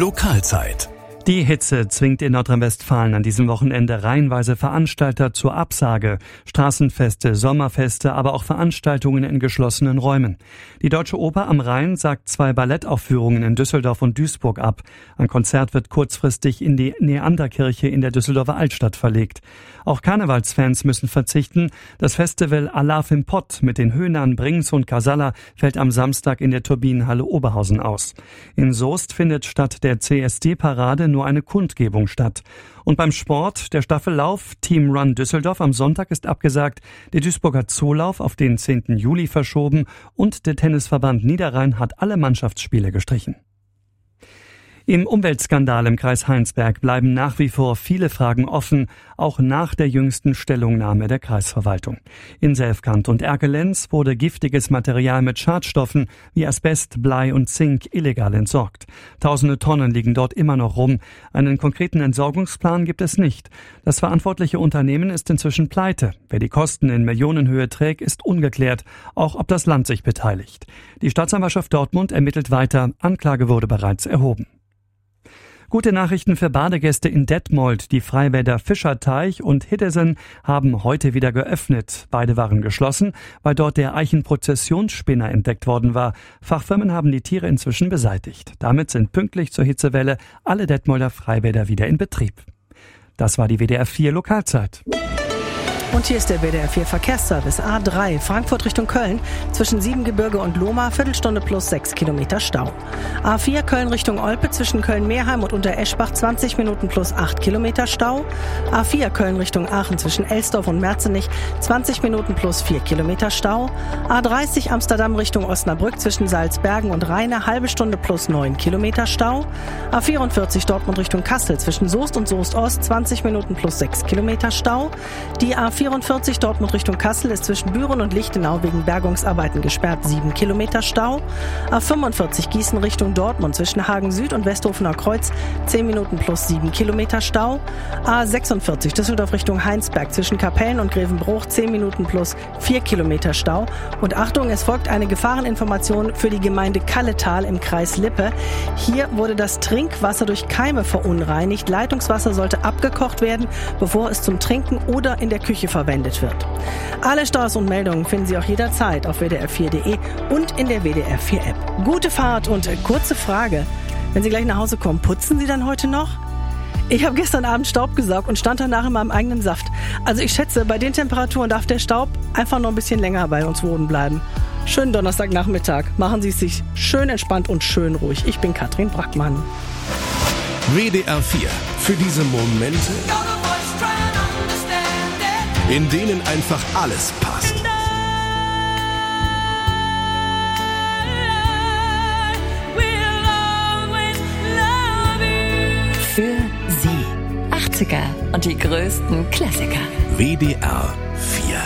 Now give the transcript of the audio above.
Lokalzeit. Die Hitze zwingt in Nordrhein-Westfalen an diesem Wochenende reihenweise Veranstalter zur Absage. Straßenfeste, Sommerfeste, aber auch Veranstaltungen in geschlossenen Räumen. Die Deutsche Oper am Rhein sagt 2 Ballettaufführungen in Düsseldorf und Duisburg ab. Ein Konzert wird kurzfristig in die Neanderkirche in der Düsseldorfer Altstadt verlegt. Auch Karnevalsfans müssen verzichten. Das Festival Alarv im Pott mit den Höhnern, Brings und Casalla fällt am Samstag in der Turbinenhalle Oberhausen aus. In Soest findet statt der CSD-Parade nur eine Kundgebung statt. Und beim Sport, der Staffellauf Team Run Düsseldorf am Sonntag ist abgesagt, der Duisburger Zoolauf auf den 10. Juli verschoben und der Tennisverband Niederrhein hat alle Mannschaftsspiele gestrichen. Im Umweltskandal im Kreis Heinsberg bleiben nach wie vor viele Fragen offen, auch nach der jüngsten Stellungnahme der Kreisverwaltung. In Selfkant und Erkelenz wurde giftiges Material mit Schadstoffen wie Asbest, Blei und Zink illegal entsorgt. Tausende Tonnen liegen dort immer noch rum. Einen konkreten Entsorgungsplan gibt es nicht. Das verantwortliche Unternehmen ist inzwischen pleite. Wer die Kosten in Millionenhöhe trägt, ist ungeklärt, auch ob das Land sich beteiligt. Die Staatsanwaltschaft Dortmund ermittelt weiter. Anklage wurde bereits erhoben. Gute Nachrichten für Badegäste in Detmold. Die Freibäder Fischerteich und Hiddesen haben heute wieder geöffnet. Beide waren geschlossen, weil dort der Eichenprozessionsspinner entdeckt worden war. Fachfirmen haben die Tiere inzwischen beseitigt. Damit sind pünktlich zur Hitzewelle alle Detmolder Freibäder wieder in Betrieb. Das war die WDR 4 Lokalzeit. Und hier ist der WDR 4 Verkehrsservice A3 Frankfurt Richtung Köln zwischen Siebengebirge und Lohmar, Viertelstunde plus 6 Kilometer Stau. A4 Köln Richtung Olpe zwischen Köln-Meerheim und Untereschbach 20 Minuten plus 8 Kilometer Stau. A4 Köln Richtung Aachen zwischen Elsdorf und Merzenich 20 Minuten plus 4 Kilometer Stau. A30 Amsterdam Richtung Osnabrück zwischen Salzbergen und Rheine halbe Stunde plus 9 Kilometer Stau. A44 Dortmund Richtung Kassel zwischen Soest und Soest-Ost 20 Minuten plus 6 Kilometer Stau. Die A44 Dortmund Richtung Kassel ist zwischen Büren und Lichtenau wegen Bergungsarbeiten gesperrt, 7 Kilometer Stau. A45 Gießen Richtung Dortmund zwischen Hagen Süd und Westhofener Kreuz 10 Minuten plus 7 Kilometer Stau. A46 Düsseldorf Richtung Heinsberg zwischen Kapellen und Grevenbruch 10 Minuten plus 4 Kilometer Stau. Und Achtung, es folgt eine Gefahreninformation für die Gemeinde Kalletal im Kreis Lippe. Hier wurde das Trinkwasser durch Keime verunreinigt. Leitungswasser sollte abgekocht werden, bevor es zum Trinken oder in der Küche verwendet wird. Alle Staus und Meldungen finden Sie auch jederzeit auf wdr4.de und in der WDR 4 App. Gute Fahrt und kurze Frage. Wenn Sie gleich nach Hause kommen, putzen Sie dann heute noch? Ich habe gestern Abend Staub gesaugt und stand danach in meinem eigenen Saft. Also ich schätze, bei den Temperaturen darf der Staub einfach noch ein bisschen länger bei uns wohnen bleiben. Schönen Donnerstagnachmittag. Machen Sie es sich schön entspannt und schön ruhig. Ich bin Katrin Brackmann. WDR 4. Für diese Momente, in denen einfach alles passt. Für Sie 80er und die größten Klassiker. WDR